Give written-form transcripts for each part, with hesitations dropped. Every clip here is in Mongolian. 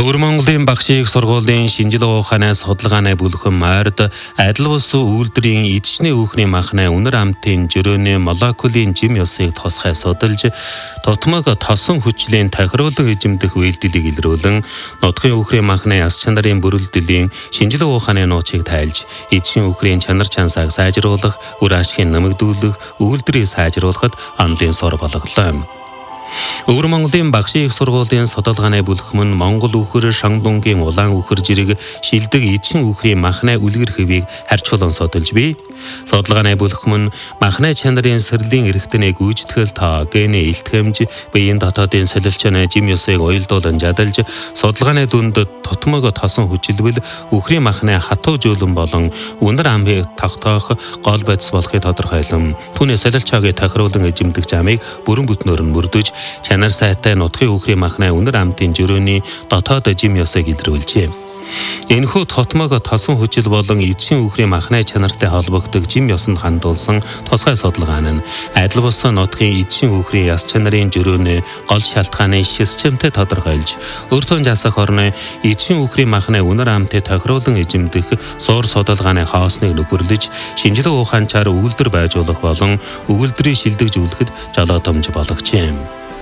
Өвөр Монголын багшийн их сургуулийн шинжлэх ухааны судалгааны бүлэхэн морьд адил ус үйлдвэрийн эдчний үүхний махны үнэр амтын жирөөний молекулын жим ёсыг тосгой судалж тутмаг тосон хүчлийн тохируулан эзэмдэх үйлдэлийг илрүүлэн нутгийн үүхрийн махны яс чанарын бүрэлдэхүүн шинжлэх ухааны нуучийг тайлж эдшин үүхрийн чанар чансааг сайжруулах, үр ашгийг нэмэгдүүлэх, үйлдвэрийг сайжруулахад онлын сур болголоо. Өвөр Монголын багшийн их сургуулийн судалгааны бүлэхэн Монгол үхэр Шангдунгийн улаан үхэр жирэг шилдэг эдшин үхрийн махны үлгэр хэвийг харьцуулан судалж бий. Судалгааны бүлэхэн махны чанарын сэрлийн эрхтнийг гүйцэтгэл та гений илтгэмж биеийн дотоодын солилчны жим ёсыг уялдуулан жадалж судалгааны дүнд тутмаг тосон хүчилбэл үхрийн махны хатуу жуулан болон үнэр амыг тогтоох гол бодис болохыг тодорхойлон түүний солилчаагийн тохируулан эзэмдэх замыг бүрэн бүтнөөр нь мөрдөж чанар сайтай нутгийн үхрийн махны үнэр амтын жирөөний дотоод жим ёсыг илрүүлжээ. Энэхүү тутмаг тосон хүчил болон эдшин үхрийн махны чанартай холбогддог жим ёсонд хандуулсан тусгай судалгаа нь адил бус нутгийн эдшин үхрийн яс чанарын жирөөний гол шалтгааны системтэй тодорхойлж өөртөө жасах орны эдшин үхрийн махны үнэр амтыг тохируулан эзэмдэх суур судалгааны хоосныг нөхөрлөж шинжлэх ухаанчаар үйлдвэр байжуулах болон үйлдвэрийг шилдэгжүүлэхэд жолоодомж болгожээ.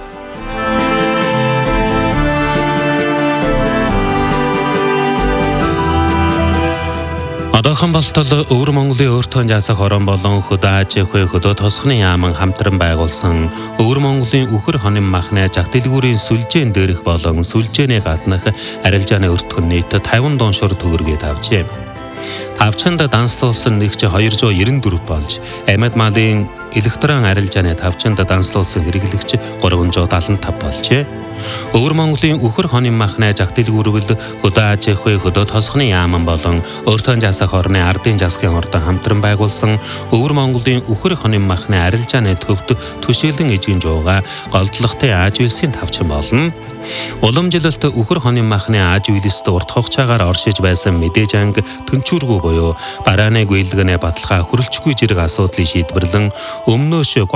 Одоохон болтол Өвөр Монголын өөртөө жасах орон болон хөдөө аж ахуй хөдөө тосгоны яаман хамтран байгуулсан Өвөр Монголын үхэр хонин махны жаг дэлгүүрийн сүлжээн дээрх болон сүлжээний гаднах арилжааны өртгөн нийт 50 дуушуур төгрөгийг авчээ. Тавчанд данслуулсан нэгч 294 болж амьд малын электрон арилжааны тавчанд данслуулсан хэрэглэгч 375 болжээ. Өвөр Монголын үхэр хонин махны жаг дэлгүүрвэл хөдөө аж ахуй хөдөө тосгоны яаман болон өөртөө жасах орны ардын засгийн ордон хамтран байгуулсан Өвөр Монголын үхэр хонин махны арилжааны төвд төшөөлөн эжгэн жууга голдлоготой аж үйлсийн тавчин болно. Уламжилалт үхэр хонин махны аж үйлсд урт хугацаагаар оршиж байсан мэдээж анги төнчүүргүй буюу барааны гүйлгэний баталгаа хүрэлцгүй зэрэг асуудлыг шийдвэрлэн өмнөөш